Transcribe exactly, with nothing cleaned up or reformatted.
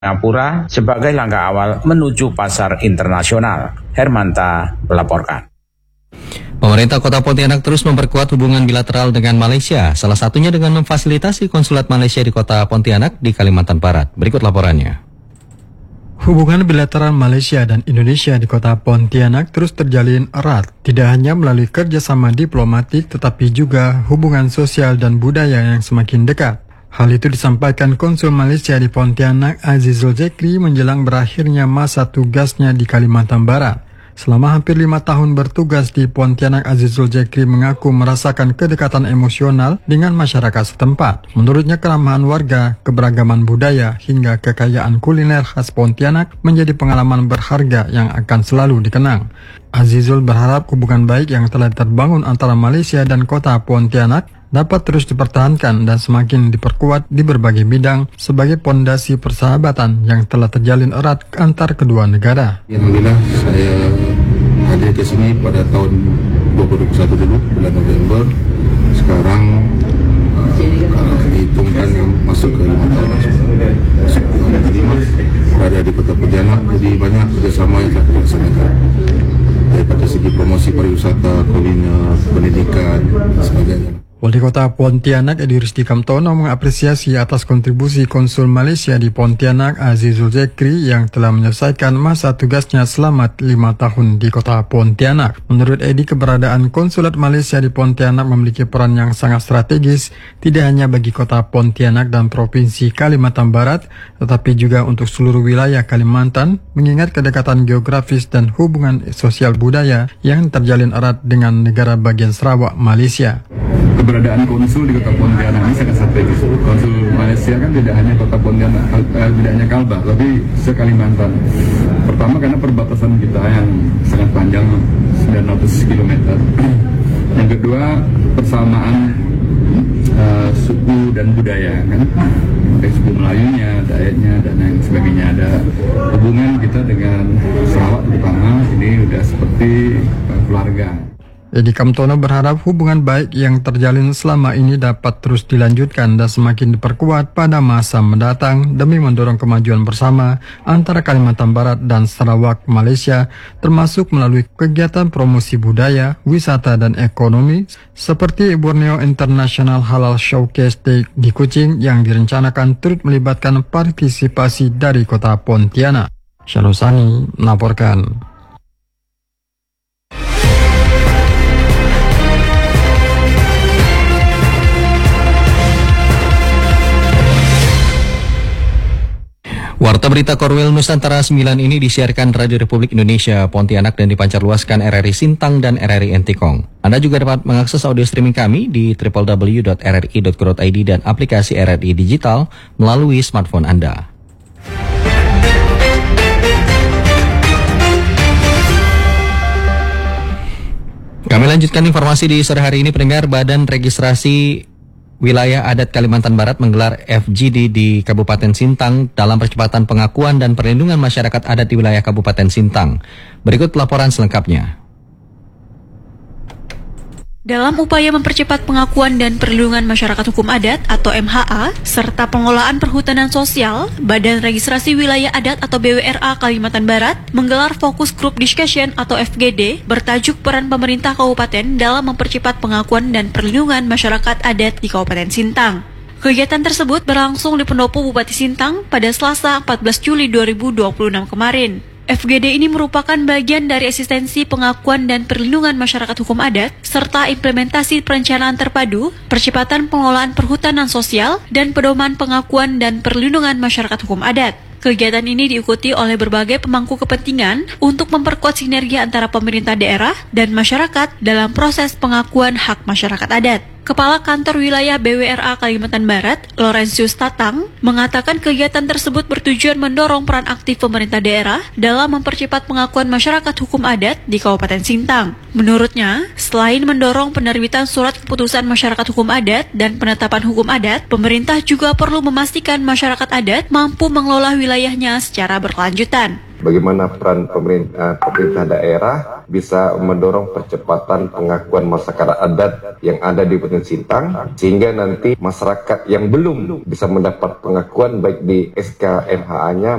Singapura sebagai langkah awal menuju pasar internasional. Hermanta melaporkan. Pemerintah Kota Pontianak terus memperkuat hubungan bilateral dengan Malaysia, salah satunya dengan memfasilitasi konsulat Malaysia di Kota Pontianak di Kalimantan Barat. Berikut laporannya. Hubungan bilateral Malaysia dan Indonesia di Kota Pontianak terus terjalin erat, tidak hanya melalui kerjasama diplomatik tetapi juga hubungan sosial dan budaya yang semakin dekat. Hal itu disampaikan Konsul Malaysia di Pontianak Azizul Zekri menjelang berakhirnya masa tugasnya di Kalimantan Barat. Selama hampir lima tahun bertugas di Pontianak, Azizul Zekri mengaku merasakan kedekatan emosional dengan masyarakat setempat. Menurutnya keramahan warga, keberagaman budaya, hingga kekayaan kuliner khas Pontianak menjadi pengalaman berharga yang akan selalu dikenang. Azizul berharap hubungan baik yang telah terbangun antara Malaysia dan Kota Pontianak dapat terus dipertahankan dan semakin diperkuat di berbagai bidang sebagai pondasi persahabatan yang telah terjalin erat antar kedua negara. Alhamdulillah saya hadir ke sini pada tahun dua ribu dua puluh satu dulu, bulan November. Sekarang uh, kalau dihitungkan masuk ke lima tahun, masuk ke tahun kelima, berada di Kota Pontianak, jadi banyak kerjasama yang telah dilaksanakan. Daripada segi promosi pariwisata, kuliner, pendidikan, dan sebagainya. Wali Kota Pontianak Edi Rizky Kamtono mengapresiasi atas kontribusi Konsul Malaysia di Pontianak Azizul Zekri yang telah menyelesaikan masa tugasnya selama lima tahun di Kota Pontianak. Menurut Edi, keberadaan Konsulat Malaysia di Pontianak memiliki peran yang sangat strategis, tidak hanya bagi Kota Pontianak dan Provinsi Kalimantan Barat, tetapi juga untuk seluruh wilayah Kalimantan, mengingat kedekatan geografis dan hubungan sosial budaya yang terjalin erat dengan negara bagian Sarawak, Malaysia. Keberadaan konsul di Kota Pontianak ini sangat strategis. Konsul Malaysia kan tidak hanya Kota Pontianak, eh, tidak hanya Kalbar, tapi se-Kalimantan. Pertama karena perbatasan kita yang sangat panjang, sembilan ratus kilometer. Yang kedua, persamaan uh, suku dan budaya, kan? Ada suku Melayunya, Dayaknya, dan lain sebagainya. Ada hubungan kita dengan Sarawak terutama, ini udah seperti uh, keluarga. Edi Kamtono berharap hubungan baik yang terjalin selama ini dapat terus dilanjutkan dan semakin diperkuat pada masa mendatang demi mendorong kemajuan bersama antara Kalimantan Barat dan Sarawak, Malaysia, termasuk melalui kegiatan promosi budaya, wisata dan ekonomi seperti Borneo International Halal Showcase Day di Kuching yang direncanakan turut melibatkan partisipasi dari Kota Pontianak. Shalosani melaporkan. Warta berita Korwil Nusantara sembilan ini disiarkan Radio Republik Indonesia Pontianak dan dipancarluaskan R R I Sintang dan R R I Entikong. Anda juga dapat mengakses audio streaming kami di w w w dot r r i dot co dot i d dan aplikasi R R I Digital melalui smartphone Anda. Kami lanjutkan informasi di sore hari ini. Pendengar, Badan Registrasi Wilayah Adat Kalimantan Barat menggelar F G D di Kabupaten Sintang dalam percepatan pengakuan dan perlindungan masyarakat adat di wilayah Kabupaten Sintang. Berikut laporan selengkapnya. Dalam upaya mempercepat pengakuan dan perlindungan masyarakat hukum adat atau M H A, serta pengelolaan perhutanan sosial, Badan Registrasi Wilayah Adat atau B W R A Kalimantan Barat menggelar Focus Group Discussion atau F G D bertajuk peran pemerintah kabupaten dalam mempercepat pengakuan dan perlindungan masyarakat adat di Kabupaten Sintang. Kegiatan tersebut berlangsung di Pendopo Bupati Sintang pada Selasa empat belas Juli dua ribu dua puluh enam kemarin. F G D ini merupakan bagian dari eksistensi pengakuan dan perlindungan masyarakat hukum adat, serta implementasi perencanaan terpadu, percepatan pengelolaan perhutanan sosial, dan pedoman pengakuan dan perlindungan masyarakat hukum adat. Kegiatan ini diikuti oleh berbagai pemangku kepentingan untuk memperkuat sinergi antara pemerintah daerah dan masyarakat dalam proses pengakuan hak masyarakat adat. Kepala Kantor Wilayah B W R A Kalimantan Barat, Laurentius Tatang, mengatakan kegiatan tersebut bertujuan mendorong peran aktif pemerintah daerah dalam mempercepat pengakuan masyarakat hukum adat di Kabupaten Sintang. Menurutnya, selain mendorong penerbitan surat keputusan masyarakat hukum adat dan penetapan hukum adat, pemerintah juga perlu memastikan masyarakat adat mampu mengelola wilayahnya secara berkelanjutan. Bagaimana peran pemerintah, pemerintah daerah bisa mendorong percepatan pengakuan masyarakat adat yang ada di Kabupaten Sintang, sehingga nanti masyarakat yang belum bisa mendapat pengakuan baik di S K M H A-nya